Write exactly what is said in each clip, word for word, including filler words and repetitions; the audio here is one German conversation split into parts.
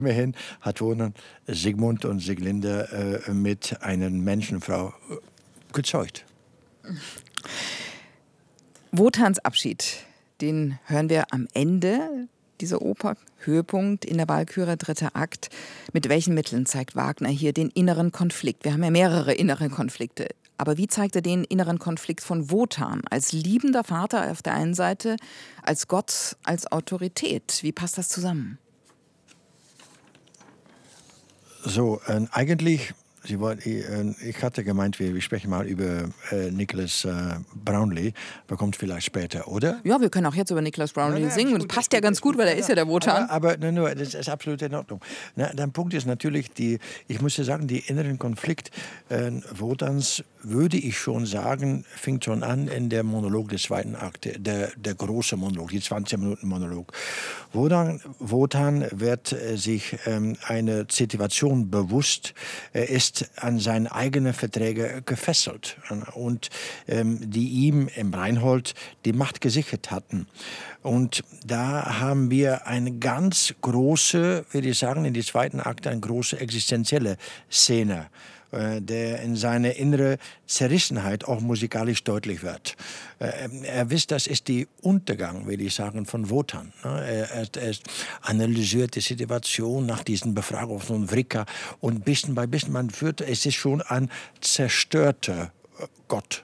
Immerhin hat Wotan Sigmund und Sieglinde äh, mit einer Menschenfrau äh, gezeugt. Wotans Abschied, den hören wir am Ende dieser Oper, Höhepunkt in der Walküre, dritter Akt. Mit welchen Mitteln zeigt Wagner hier den inneren Konflikt? Wir haben ja mehrere innere Konflikte. Aber wie zeigt er den inneren Konflikt von Wotan? Als liebender Vater auf der einen Seite, als Gott, als Autorität. Wie passt das zusammen? So, äh, eigentlich, Sie wollen, ich, äh, ich hatte gemeint, wir, wir sprechen mal über äh, Nicholas äh, Brownlee. Der kommt vielleicht später, oder? Ja, wir können auch jetzt über Nicholas Brownlee Ja, ja, singen. gut, Und passt ist ja gut, ganz ist gut, gut, weil er ja, ist ja der Wotan. Aber, aber no, no, das ist absolut in Ordnung. Na, der Punkt ist natürlich, die, ich muss ja sagen, die inneren Konflikt äh, Wotans, würde ich schon sagen, fängt schon an in der Monolog des zweiten Aktes, der, der große Monolog, die zwanzig Minuten Monolog. Wotan, Wotan wird äh, sich ähm, eine Situation bewusst, er ist an seine eigenen Verträge gefesselt und ähm, die ihm im Reinhold die Macht gesichert hatten. Und da haben wir eine ganz große, würde ich sagen, in die zweiten Akte eine große existenzielle Szene, der in seine innere Zerrissenheit auch musikalisch deutlich wird. Er wisst, das ist die Untergang, will ich sagen, von Wotan. Er, er, er analysiert die Situation nach diesen Befragungen von Vrika und bisschen bei bisschen, man führt, es ist schon ein zerstörter Gott.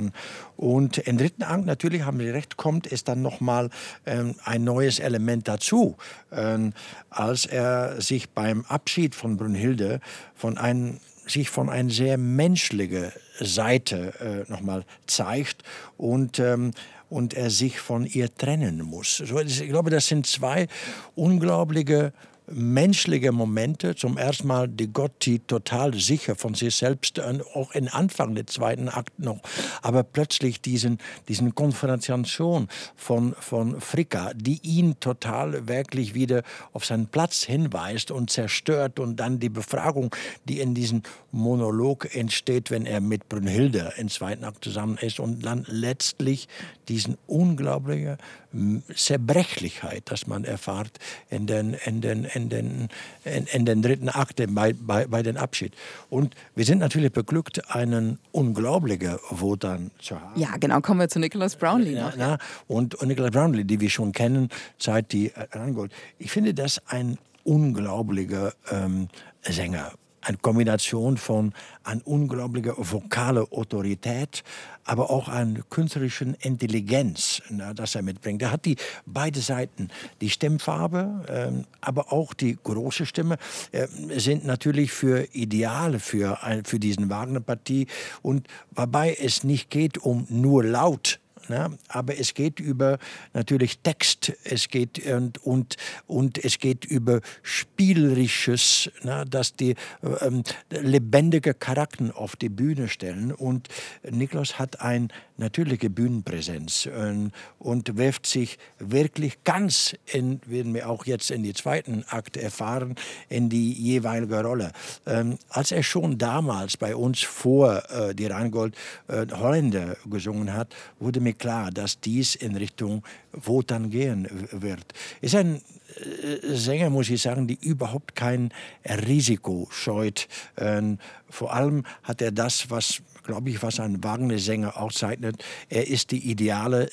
Und im dritten Akt, natürlich haben Sie recht, kommt es dann nochmal ähm, ein neues Element dazu, ähm, als er sich beim Abschied von Brünnhilde von einem sich von einer sehr menschlichen Seite äh, nochmal zeigt und, ähm, und er sich von ihr trennen muss. So, ich glaube, das sind zwei unglaubliche menschliche Momente. Zum ersten Mal die Gotti total sicher von sich selbst, auch im Anfang des zweiten Akt noch. Aber plötzlich diesen, diesen Konfrontation von, von Fricka, die ihn total wirklich wieder auf seinen Platz hinweist und zerstört. Und dann die Befragung, die in diesem Monolog entsteht, wenn er mit Brünnhilde im zweiten Akt zusammen ist. Und dann letztlich diesen unglaublichen Zerbrechlichkeit, das man erfahrt in den, in den, in den, in, in den dritten Akt bei, bei, bei den Abschied. Und wir sind natürlich beglückt, einen unglaublichen Wotan zu haben. Ja, genau, kommen wir zu Nicholas Brownlee noch. Na, na, und, und Nicholas Brownlee, die wir schon kennen, seit die Rheingold. Ich finde das ein unglaublicher ähm, Sänger. Eine Kombination von einer unglaublichen vokale Autorität, aber auch einer künstlerischen Intelligenz, na, das er mitbringt. Er hat die beide Seiten, die Stimmfarbe, ähm, aber auch die große Stimme, äh, sind natürlich für Ideale für, für diesen Wagner-Partie. Und wobei es nicht geht um nur laut, na, aber es geht über natürlich Text, es geht und, und, und es geht über Spielerisches, na, dass die ähm, lebendige Charakter auf die Bühne stellen. Und Nikolaus hat eine natürliche Bühnenpräsenz ähm, und wirft sich wirklich ganz, in, werden wir auch jetzt in die zweiten Akt erfahren, in die jeweilige Rolle. Ähm, als er schon damals bei uns vor äh, die Rheingold äh, Holländer gesungen hat, wurde mir klar, dass dies in Richtung Wotan gehen wird. Ist ein äh, Sänger, muss ich sagen, die überhaupt kein Risiko scheut. Ähm, vor allem hat er das, was, glaube ich, was ein Wagner-Sänger auszeichnet. Er ist die ideale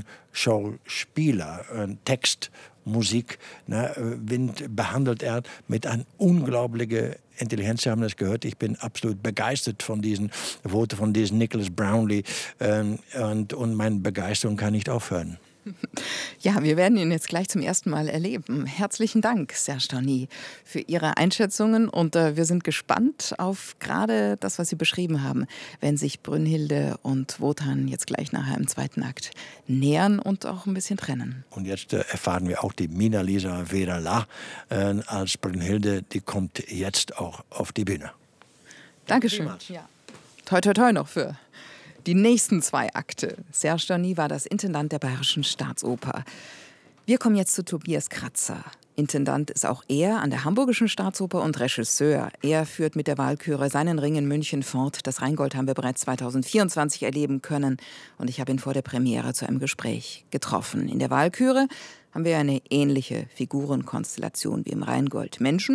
Sing-Schauspieler. Äh, Text, Musik, ne, behandelt er mit einer unglaublichen Intelligenz. Sie haben das gehört. Ich bin absolut begeistert von diesen Worten von diesem Nicholas Brownlee ähm, und, und meine Begeisterung kann nicht aufhören. Ja, wir werden ihn jetzt gleich zum ersten Mal erleben. Herzlichen Dank, Serge Tony, für Ihre Einschätzungen. Und äh, wir sind gespannt auf gerade das, was Sie beschrieben haben, wenn sich Brünnhilde und Wotan jetzt gleich nachher im zweiten Akt nähern und auch ein bisschen trennen. Und jetzt äh, erfahren wir auch die Mina-Lisa Verala äh, als Brünnhilde. Die kommt jetzt auch auf die Bühne. Dankeschön. Ja. Toi, toi, toi noch für die nächsten zwei Akte. Serge Tony war das Intendant der Bayerischen Staatsoper. Wir kommen jetzt zu Tobias Kratzer. Intendant ist auch er an der Hamburgischen Staatsoper und Regisseur. Er führt mit der Walküre seinen Ring in München fort. Das Rheingold haben wir bereits zweitausendvierundzwanzig erleben können. Und ich habe ihn vor der Premiere zu einem Gespräch getroffen. In der Walküre haben wir eine ähnliche Figurenkonstellation wie im Rheingold. Menschen